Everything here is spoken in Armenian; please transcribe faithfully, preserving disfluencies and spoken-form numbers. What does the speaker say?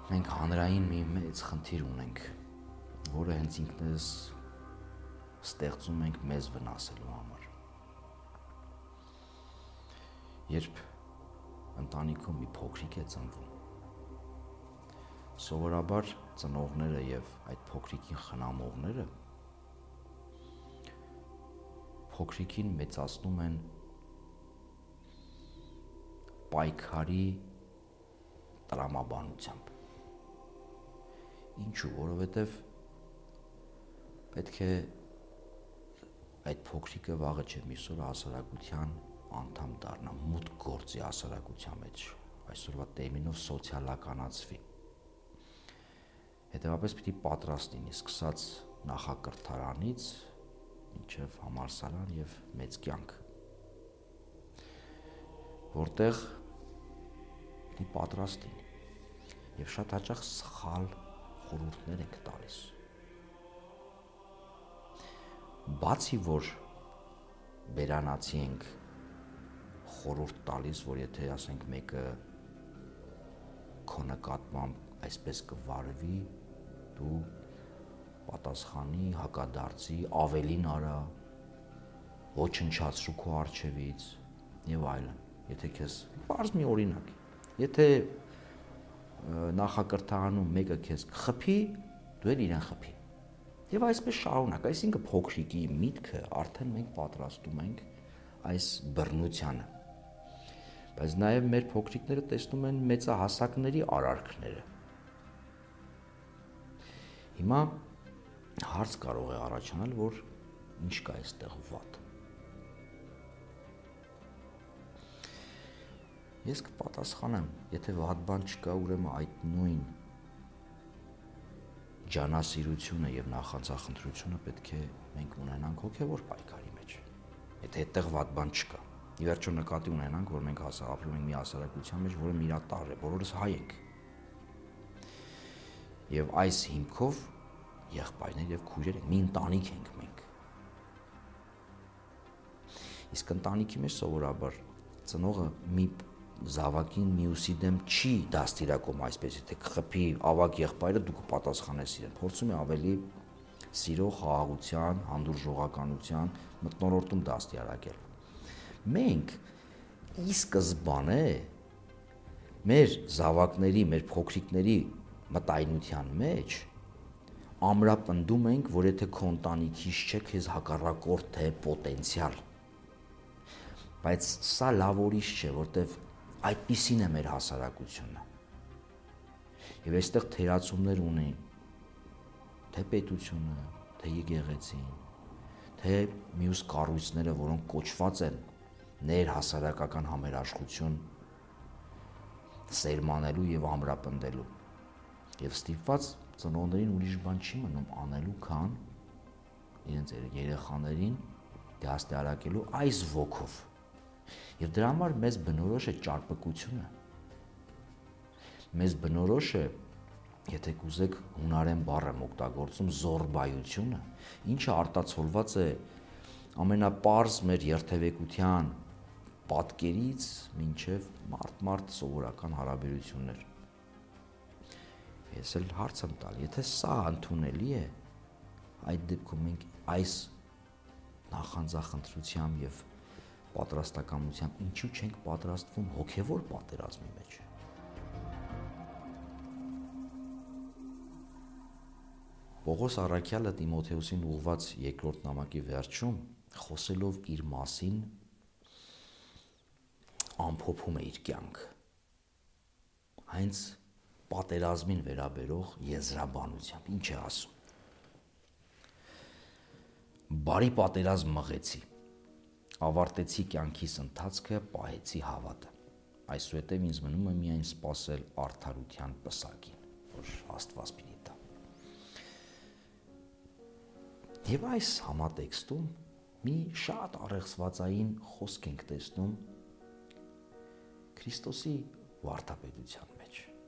մենք հանրային մի մեծ խնդիր ունենք, որը հենց ինքներս ստեղծում ենք մեզ վնասելու համար։ Երբ ընտանիքում մի փոքրիկ է ծնվում, սովորաբար ծնողները եւ այդ փոքրիկին խնամողները փոքրիկին մեծացնում են պայքարի տրամաբանությամբ։ Ինչու՞, որովհետև պետք է այդ փոքրիկը վաղը չէ միսօրը հասարակության անդամ դառնա, մուտք գործի հասարակության մեջ, այսօրվա տերմինով սոցիալականացվի։ Հետևաբար պիտի պատրաստ լինի, սկսած նախակրթարանից մինչև համալսարան եւ մեծ կյանք, որտեղ պիտի պատրաստ լինի եւ շատ հաճախ սխալ խորհուրդներ ենք տալիս։ Բացի որ բերանացի ենք խորհուրդ տալիս, որ եթե ասենք մեկը քո նկատմամբ այսպես կվարվի, դու պատասխանի, հակադարձի, ավելին արա, ոչնչացրու քո առջևից եւ այլն։ Եթե քեզ բարձ մի օրինակ, եթե նախակրթարանում մեկը քեզ խփի, դու էլ իրեն խփի։ Եվ այսպես շարունակ, այսինքն փոքրիկի միտքը արդեն մենք պատրաստում ենք այս բռնությանը։ Բայց նաև մեր փոքրիկները տեսնում են մեծահասակների արարքները։ Հիմա հարց կարող է առաջանալ, որ ինչ կա այստեղ վատ։ Ես կպատասխանեմ, եթե վատ բան չկա, ուրեմն այդ նույն ջանասիրությունը եւ նախանձախնդրությունը պետք է մենք ունենանք հոգեվոր պայքարի մեջ։ Եթե այդտեղ վատ բան չկա, ի վերջո նկատի ունենանք, որ մենք ապրում ենք մի հասարակության մեջ, որը միատարր է, բոլորս հայ ենք։ Եվ այս հիմքով եղբայրներ եւ քույրեր ենք, մի ընտանիք ենք մենք։ Իսկ ընտանիքի մեջ սովորաբար ծնողը մի զավակին մյուսի դեմ չի դաստիարակում այսպես, եթե խփի ավագ եղբայրը դու կպատասխանես իրեն, փորձում է ավելի սիրո, խաղաղության, հանդուրժողականության մթնոլորտում դաստիարակել։ Մենք ի սկզբանե մեր զավակների, մեր փոքրիկների մտայնության մեջ ամրապնդում ենք, որ եթե քո ընտանիքից չէ, քեզ հակառակորդ է պոտենցիալ։ Բայց սա լավ ուրիշ չէ, որտեվ այդպիսին է մեր հասարակությունը։ Եվ այստեղ թերացումներ ունի թե պետությունը, թե եկեղեցին, թե մյուս կառույցները, որոնք կոչված են ներհասարակական համերաշխություն սերմանելու եւ ամրապնդելու։ Եվ ստիպված ծնողներին ուրիշ բան չի մնում անելու, քան իրենց երեխաներին դաստիարակելու այս ոգով։ Եվ դրա համար մեզ բնորոշ է ճարպկությունը։ Մեզ բնորոշ է, եթե կուզեք հունարեն բառ եմ օգտագործում, զորբայությունը, ինչը արտացոլված է ամենապարզ մեր երթևեկության պատկերից մինչև մարդ-մարդ սովորական հարաբերություններ։ Ես էլ հարց եմ տալ, եթե սա ընդունելի է, այդ դեպքում մենք այս նախանձախնդրությամբ եւ պատրաստակամությամբ ինչու չենք պատրաստվում հոգեվոր պատերազմի մեջ։ Պողոս առաքյալը Տիմոթեոսին ուղված երկրորդ նամակի վերջում խոսելով իր մասին ամփոփում է իր կյանքը։ Հենց պատերազմին վերաբերող եզրաբանությամբ ինչ է ասում։ Բարի պատերազմ մղեցի, ավարտեցի կյանքիս ընթացքը, պահեցի հավատը։ Այսուհետև ինձ մնում է միայն սպասել արդարության պսակին, որ Աստված պիտի տա։ Եվ այս համատեքստում մի շատ առեղծվածային խոսք ենք տեսնում Քրիստոսի վարդապետության